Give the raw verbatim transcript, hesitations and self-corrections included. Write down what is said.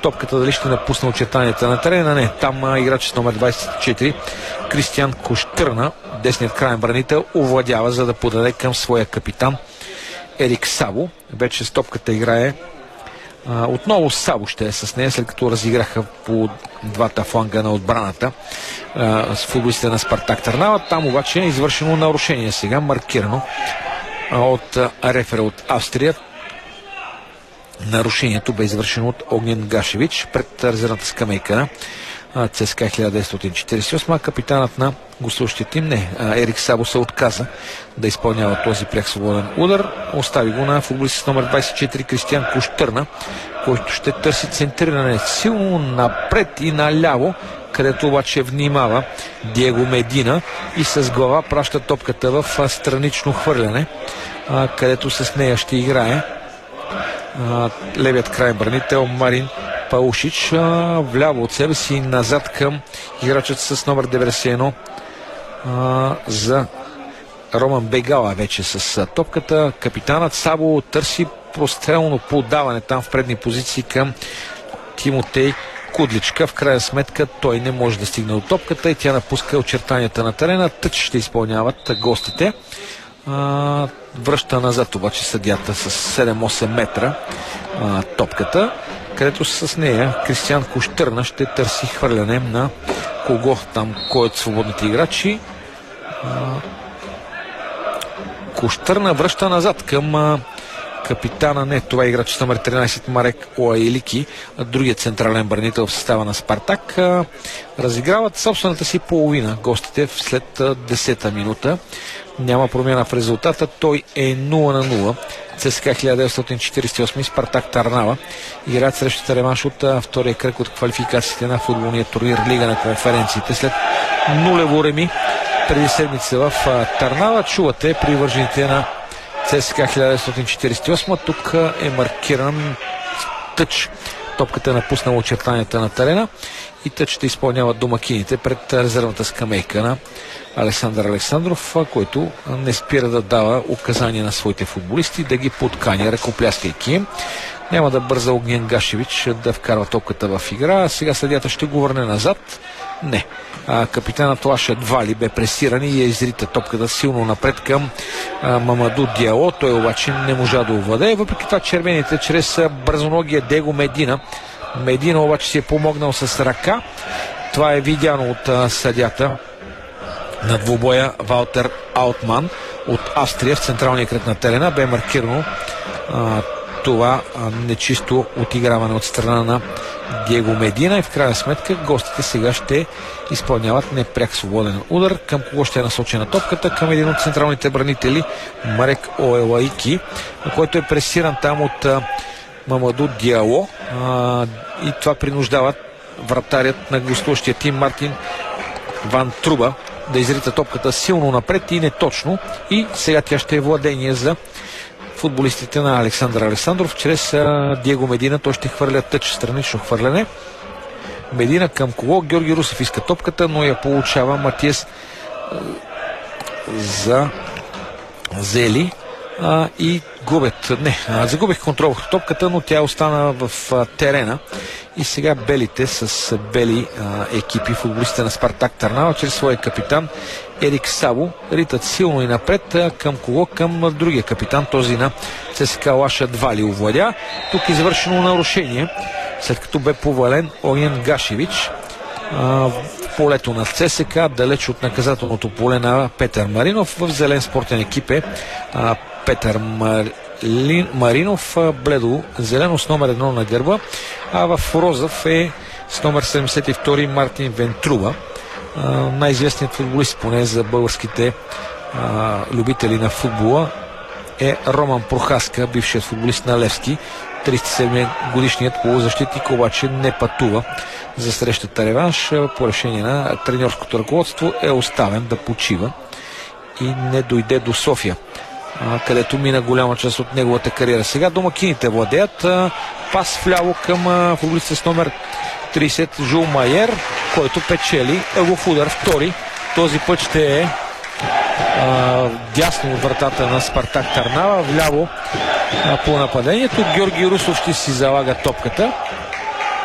топката, дали ще напусне очертанията на терена. Не, там играч с номер двадесет и четири Кристиан Кощърна, десният краен бранител, овладява, за да подаде към своя капитан Ерик Сабо. Вече с топката играе а, отново Сабо ще е с нея, след като разиграха по двата фланга на отбраната а, с футболистите на Спартак Търнава. Там обаче е извършено нарушение сега, маркирано а, от а, рефера от Австрия. Нарушението бе извършено от Огнен Гашевич пред резервната скамейка на ЦСКА хиляда деветстотин четиридесет и осма. Капитанът на гостуващия тим, не, Ерик Сабо, се отказа да изпълнява този пряк свободен удар. Остави го на футболист с номер двадесет и четири Кристиан Кощърна, който ще търси центриране силно напред и наляво, където обаче внимава Диего Медина и с глава праща топката в странично хвърляне, където с нея ще играе левият край бранител Марин Паушич, вляво от себе си назад към играчът с номер деветдесет и едно а, за Роман Бегала вече с топката. Капитанът Сабо търси прострелно подаване там в предни позиции към Тимотей Кудличка. В крайна сметка той не може да стигне до топката и тя напуска очертанията на терена. Тъч ще изпълняват гостите. А, връща назад обаче съдията с седем-осем метра а, топката, където с нея Кристиан Кощърна ще търси хвърляне на кого там, кой от свободните играчи. а, Кощърна връща назад към а, капитана, не, това е играч с номер тринадесет Марек Оаилики, другият централен бранител в състава на Спартак. А, разиграват собствената си половина гостите след десета минута. Няма промяна в резултата. Той е нула на нула. ЦСКА хиляда деветстотин четиридесет и осма и Спартак Търнава играят срещу реванш от а, втория кръг от квалификациите на футболния турнир Лига на конференциите след нулево реми преди седмица в а, Търнава. Чувате привържените на ЦСКА хиляда деветстотин четиридесет и осма. Тук е маркиран тъч. Топката е напуснала очертанията на терена и тъч ще изпълняват домакините пред резервната скамейка на Александър Александров, който не спира да дава указания на своите футболисти, да ги подканя, ръкопляскайки им. Няма да бърза Огнен Гашевич да вкарва топката в игра. Сега съдията ще го върне назад. Не. А, капитанът Лаша Двали бе пресиран и я изрита топката силно напред към а, Мамаду Диало. Той обаче не можа да овладее. Въпреки това червените чрез бързоногия Дего Медина. Медина обаче си е помогнал с ръка. Това е видяно от а, съдята на двубоя Валтер Аутман от Австрия в централния кръг на терена. Бе маркирано а, това а, нечисто отиграване от страна на Диего Медина и в крайна сметка гостите сега ще изпълняват непряк свободен удар. Към кого ще е насочена топката? Към един от централните бранители Марек Оелаики, който е пресиран там от а, Мамаду Диало, а, и това принуждава вратарят на гостуващия тим Мартин Ван Труба да изрита топката силно напред и неточно, и сега тя ще е владение за футболистите на Александър Александров чрез а, Диего Медина. Той ще хвърля тъч, странично хвърляне. Медина към кого? Георги Русев иска топката, но я получава Матиес а, за Зели а, и губят. Не, а, загубих контрол в топката, но тя остана в а, терена. И сега белите с бели а, екипи, футболистите на Спартак Търнава, чрез своя капитан Ерик Сабо, ритат силно и напред. А, към кого? Към другия капитан, този на ЦСКА Лаша Двали овладя. Тук е извършено нарушение, след като бе повален Огнен Гашевич а, в полето на ЦСКА, далеч от наказателното поле на Петър Маринов. В зелен спортен екип е а, Петър Маринов. Лин, Маринов, бледо зелено с номер едно на гърба, а в розов е с номер седемдесет и втори Мартин Вентруба, най-известният футболист поне за българските а, любители на футбола е Роман Прохаска, бившият футболист на Левски. тридесет и седми годишният полузащитник обаче не пътува за срещата реванш. По решение на треньорското ръководство е оставен да почива и не дойде до София, където мина голяма част от неговата кариера. Сега домакините владеят. Пас вляво към футболиста с номер тридесет Жул Майер, който печели ъглов удар, втори. Този път ще е а, дясно от вратата на Спартак Търнава, вляво а, по нападението. Георги Русов ще си залага топката.